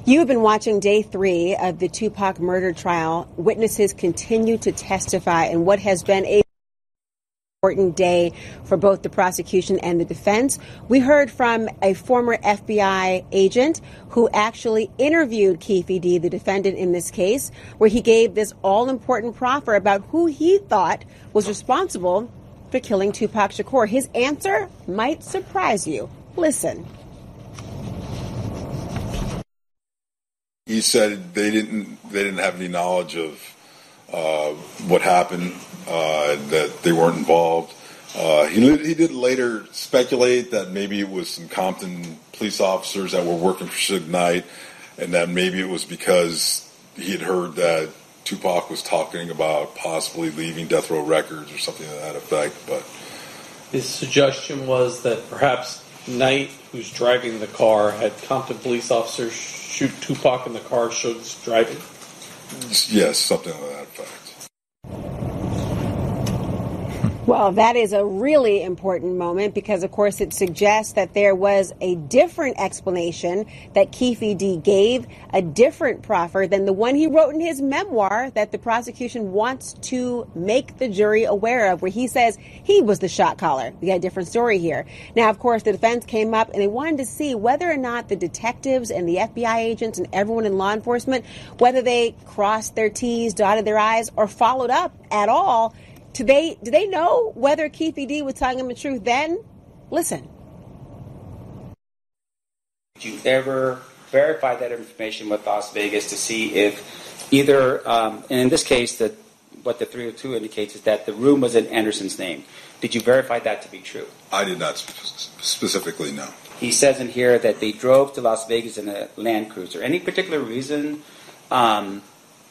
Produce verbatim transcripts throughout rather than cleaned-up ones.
You have been watching day three of the Tupac murder trial. Witnesses continue to testify in what has been a important day for both the prosecution and the defense. We heard from a former F B I agent who actually interviewed Keffe D, the defendant in this case, where he gave this all-important proffer about who he thought was responsible for killing Tupac Shakur. His answer might surprise you. Listen. He said they didn't they didn't have any knowledge of uh, what happened, uh, that they weren't involved. Uh, he he did later speculate that maybe it was some Compton police officers that were working for Suge Knight, and that maybe it was because he had heard that Tupac was talking about possibly leaving Death Row Records or something to that effect. But his suggestion was that perhaps Knight, who's driving the car, had Compton police officers shoot Tupac in the car Suge's driving? Yes, something like that effect. Well, that is a really important moment because, of course, it suggests that there was a different explanation that Keffe D gave, a different proffer than the one he wrote in his memoir that the prosecution wants to make the jury aware of, where he says he was the shot caller. We got a different story here. Now, of course, the defense came up and they wanted to see whether or not the detectives and the F B I agents and everyone in law enforcement, whether they crossed their T's, dotted their I's, or followed up at all. Do they, do they know whether Keffe D was telling him the truth then? Listen. Did you ever verify that information with Las Vegas to see if either, um, and in this case, the, what the three oh two indicates is that the room was in Anderson's name. Did you verify that to be true? I did not sp- specifically know. He says in here that they drove to Las Vegas in a Land Cruiser. Any particular reason? Um,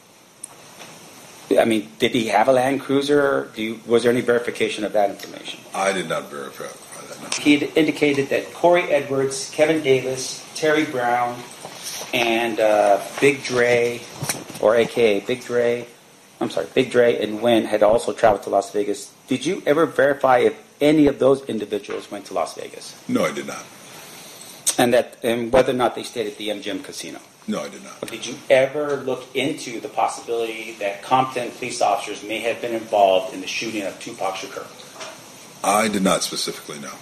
I mean, did he have a Land Cruiser? Do you, was there any verification of that information? I did not verify that. No. He had indicated that Corey Edwards, Kevin Davis, Terry Brown, and uh, Big Dre, or A K A Big Dre, I'm sorry, Big Dre and Wynn had also traveled to Las Vegas. Did you ever verify if any of those individuals went to Las Vegas? No, I did not. And that, and whether or not they stayed at the M G M Casino? No, I did not. Did you ever look into the possibility that Compton police officers may have been involved in the shooting of Tupac Shakur? I did not specifically know.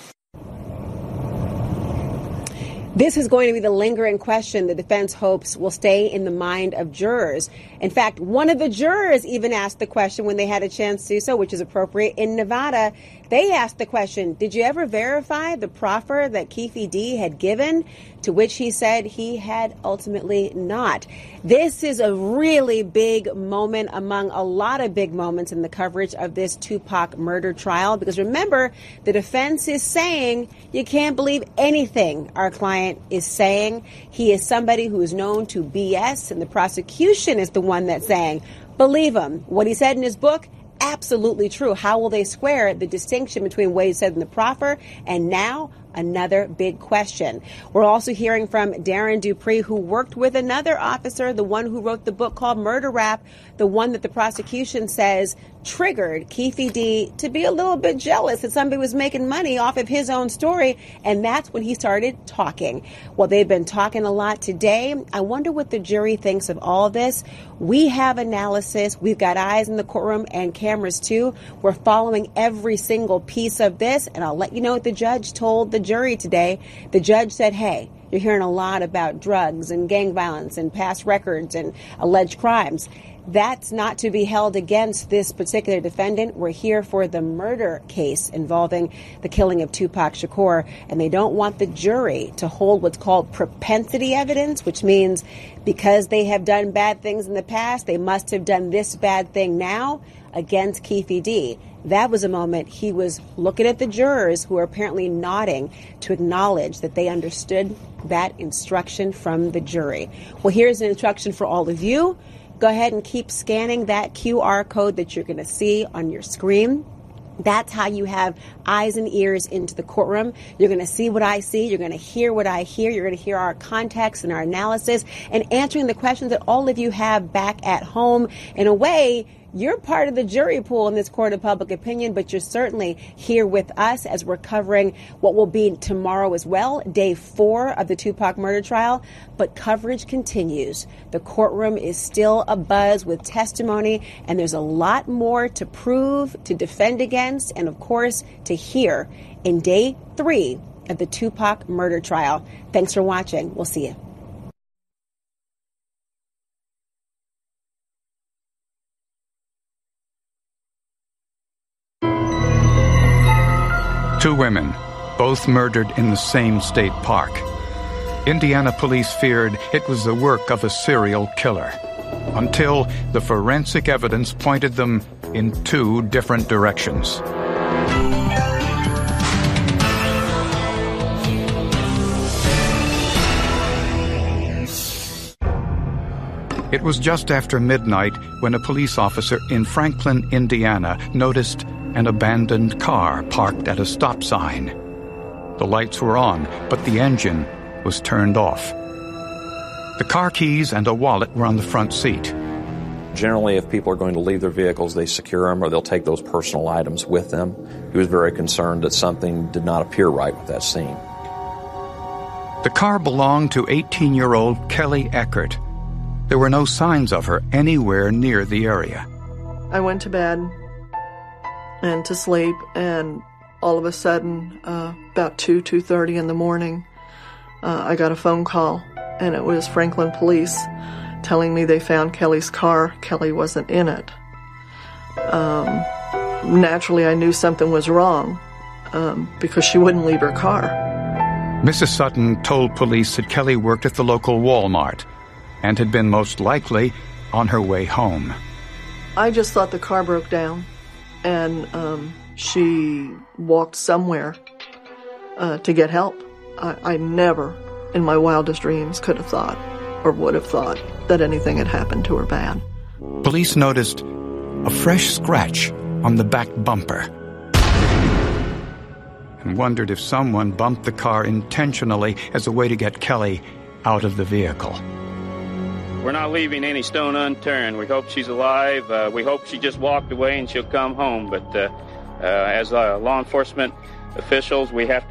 This is going to be the lingering question the defense hopes will stay in the mind of jurors. In fact, one of the jurors even asked the question when they had a chance to do so, which is appropriate. In Nevada, they asked the question, did you ever verify the proffer that Keffe D had given? To which he said he had ultimately not. This is a really big moment among a lot of big moments in the coverage of this Tupac murder trial. Because remember, the defense is saying you can't believe anything our client is saying. He is somebody who is known to B S, and the prosecution is the one that's saying, believe him. What he said in his book, absolutely true. How will they square the distinction between what he said in the proffer and now? Another big question. We're also hearing from Darren Dupree, who worked with another officer, the one who wrote the book called Murder Rap, the one that the prosecution says triggered Keffe D to be a little bit jealous that somebody was making money off of his own story. And that's when he started talking. Well, they've been talking a lot today. I wonder what the jury thinks of all this. We have analysis. We've got eyes in the courtroom and cameras, too. We're following every single piece of this. And I'll let you know what the judge told the jury today. The judge said, hey, you're hearing a lot about drugs and gang violence and past records and alleged crimes. That's not to be held against this particular defendant. We're here for the murder case involving the killing of Tupac Shakur, and they don't want the jury to hold what's called propensity evidence, which means because they have done bad things in the past, they must have done this bad thing now against Keffe D. That was a moment he was looking at the jurors who are apparently nodding to acknowledge that they understood that instruction from the jury. Well, here's an instruction for all of you. Go ahead and keep scanning that Q R code that you're going to see on your screen. That's how you have eyes and ears into the courtroom. You're going to see what I see. You're going to hear what I hear. You're going to hear our context and our analysis and answering the questions that all of you have back at home. In a way, you're part of the jury pool in this court of public opinion, but you're certainly here with us as we're covering what will be tomorrow as well, day four of the Tupac murder trial. But coverage continues. The courtroom is still abuzz with testimony, and there's a lot more to prove, to defend against, and of course, to hear in day three of the Tupac murder trial. Thanks for watching. We'll see you. Two women, both murdered in the same state park. Indiana police feared it was the work of a serial killer, until the forensic evidence pointed them in two different directions. It was just after midnight when a police officer in Franklin, Indiana, noticed an abandoned car parked at a stop sign. The lights were on, but the engine was turned off. The car keys and a wallet were on the front seat. Generally, if people are going to leave their vehicles, they secure them or they'll take those personal items with them. He was very concerned that something did not appear right with that scene. The car belonged to eighteen-year-old Kelly Eckert. There were no signs of her anywhere near the area. I went to bed and to sleep, and all of a sudden, uh, about two, two thirty in the morning, uh, I got a phone call, and it was Franklin Police telling me they found Kelly's car. Kelly wasn't in it. Um, naturally, I knew something was wrong um, because she wouldn't leave her car. Missus Sutton told police that Kelly worked at the local Walmart and had been most likely on her way home. I just thought the car broke down, and um, she walked somewhere uh, to get help. I, I never, in my wildest dreams, could have thought or would have thought that anything had happened to her bad. Police noticed a fresh scratch on the back bumper and wondered if someone bumped the car intentionally as a way to get Kelly out of the vehicle. We're not leaving any stone unturned. We hope she's alive. Uh, we hope she just walked away and she'll come home. But uh, uh, as uh, law enforcement officials, we have to